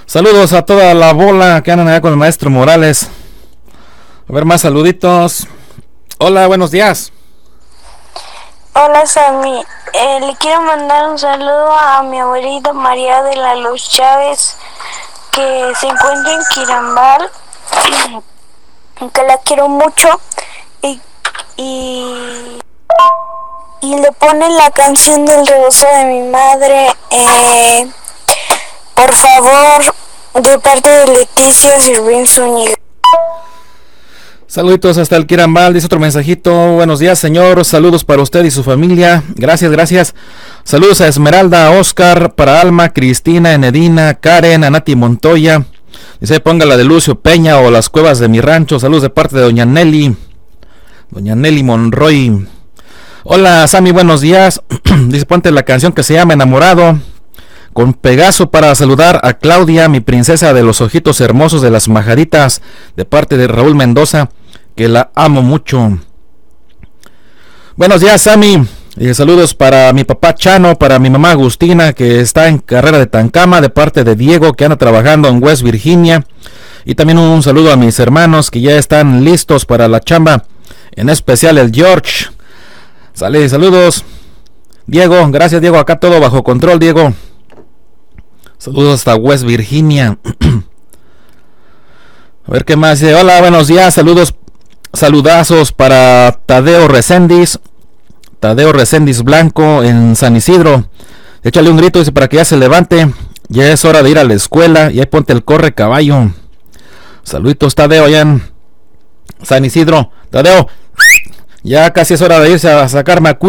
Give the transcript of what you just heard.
Saludos a toda la bola que andan allá con el maestro Morales. A ver, más saluditos. Hola, buenos días. Hola Sammy, le quiero mandar un saludo a mi abuelita María de la Luz Chávez, que se encuentra en Quirambal, que la quiero mucho y, y, y le ponen la canción del rebozo de mi madre, por favor, de parte de Leticia Sirvin Zúñiga. Saluditos hasta el Quirambal, dice otro mensajito. Buenos días, señor. Saludos para usted y su familia. Gracias, gracias. Saludos a Esmeralda, Oscar, para Alma, Cristina, Enedina, Karen, Anati Montoya. Dice, ponga la de Lucio Peña o Las Cuevas de mi Rancho. Saludos de parte de Doña Nelly Monroy. Hola, Sammy, buenos días. Dice, ponte la canción que se llama Enamorado, con Pegaso, para saludar a Claudia, mi princesa de los ojitos hermosos de las majaritas, de parte de Raúl Mendoza, que la amo mucho. Buenos días, Sammy. Saludos para mi papá Chano, para mi mamá Agustina, que está en carrera de Tancama, de parte de Diego, que anda trabajando en West Virginia. Y también un saludo a mis hermanos que ya están listos para la chamba, en especial el George. Saludos, Diego. Gracias, Diego. Acá todo bajo control, Diego. Saludos hasta West Virginia. A ver qué más dice. Hola, buenos días. Saludazos para Tadeo Reséndiz Blanco en San Isidro. Échale un grito, dice, para que ya se levante. Ya es hora de ir a la escuela. Y ahí ponte el corre caballo. Saluditos, Tadeo, allá en San Isidro. Tadeo, ya casi es hora de irse a sacarme a